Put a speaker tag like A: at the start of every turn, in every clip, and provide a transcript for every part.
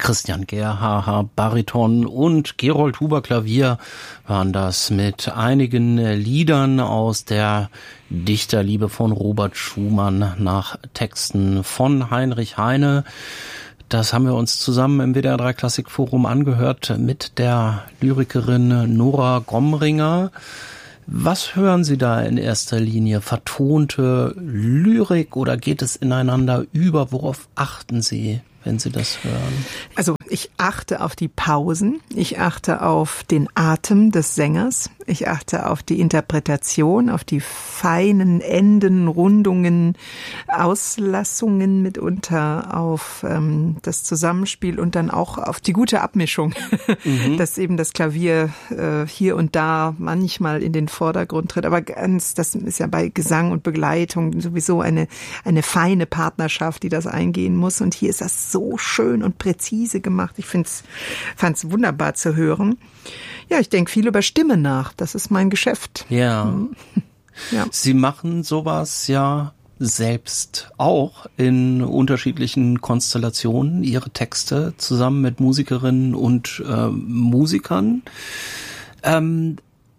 A: Christian Gerhaher Bariton und Gerold Huber Klavier waren das mit einigen Liedern aus der Dichterliebe von Robert Schumann nach Texten von Heinrich Heine. Das haben wir uns zusammen im WDR 3 Klassikforum angehört mit der Lyrikerin Nora Gomringer. Was hören Sie da in erster Linie? Vertonte Lyrik oder geht es ineinander über? Worauf achten Sie, wenn Sie das hören?
B: Also ich achte auf die Pausen, ich achte auf den Atem des Sängers, ich achte auf die Interpretation, auf die feinen Enden, Rundungen, Auslassungen mitunter, auf das Zusammenspiel und dann auch auf die gute Abmischung, dass eben das Klavier hier und da manchmal in den Vordergrund tritt. Aber das ist ja bei Gesang und Begleitung sowieso eine feine Partnerschaft, die das eingehen muss. Und hier ist das so schön und präzise gemacht. Ich fand's wunderbar zu hören. Ja, ich denke viel über Stimme nach. Das ist mein Geschäft.
A: Ja.
B: Ja.
A: Sie machen sowas ja selbst auch in unterschiedlichen Konstellationen, Ihre Texte zusammen mit Musikerinnen und Musikern. Davon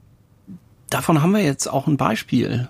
A: haben wir jetzt auch ein Beispiel.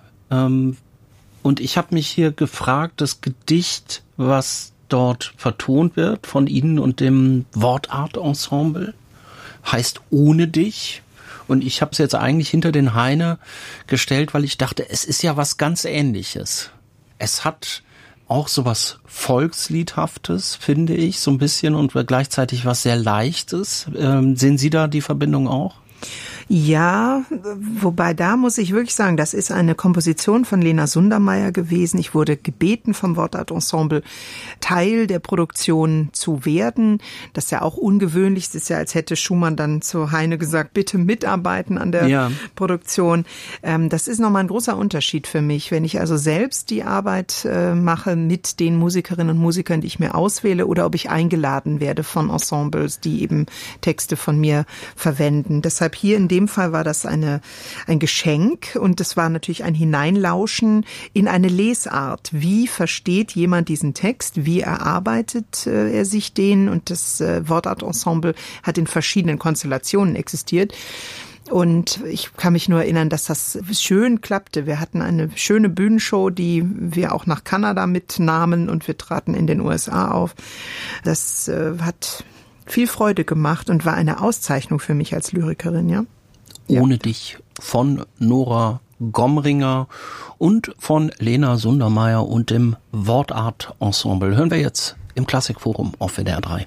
A: Und ich habe mich hier gefragt, das Gedicht, was dort vertont wird von Ihnen und dem Wortart-Ensemble, heißt Ohne dich. Und ich habe es jetzt eigentlich hinter den Heine gestellt, weil ich dachte, es ist ja was ganz Ähnliches. Es hat auch sowas Volksliedhaftes, finde ich, so ein bisschen, und gleichzeitig was sehr Leichtes. Sehen Sie da die Verbindung auch?
B: Ja, wobei da muss ich wirklich sagen, das ist eine Komposition von Lena Sundermeier gewesen. Ich wurde gebeten vom Wortart-Ensemble, Teil der Produktion zu werden. Das ist ja auch ungewöhnlich. Es ist ja, als hätte Schumann dann zu Heine gesagt, bitte mitarbeiten an der Produktion. Das ist nochmal ein großer Unterschied für mich, wenn ich also selbst die Arbeit mache mit den Musikerinnen und Musikern, die ich mir auswähle, oder ob ich eingeladen werde von Ensembles, die eben Texte von mir verwenden. Deshalb hier in dem Fall war das ein Geschenk, und es war natürlich ein Hineinlauschen in eine Lesart. Wie versteht jemand diesen Text? Wie erarbeitet er sich den? Und das Wortart-Ensemble hat in verschiedenen Konstellationen existiert. Und ich kann mich nur erinnern, dass das schön klappte. Wir hatten eine schöne Bühnenshow, die wir auch nach Kanada mitnahmen, und wir traten in den USA auf. Das hat viel Freude gemacht und war eine Auszeichnung für mich als Lyrikerin, ja.
A: Ohne dich von Nora Gomringer und von Lena Sundermeier und dem Wortart-Ensemble. Hören wir jetzt im Klassikforum auf WDR 3.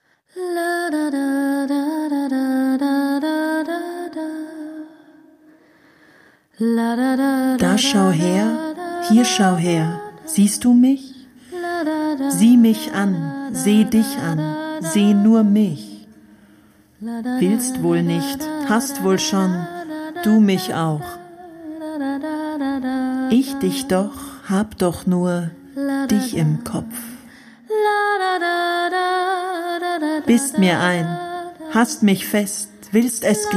C: Da schau her, hier schau her, siehst du mich? Sieh mich an, seh dich an, seh nur mich. Willst wohl nicht, hast wohl schon, du mich auch. Ich dich doch, hab doch nur dich im Kopf. Bist mir ein, hast mich fest, willst es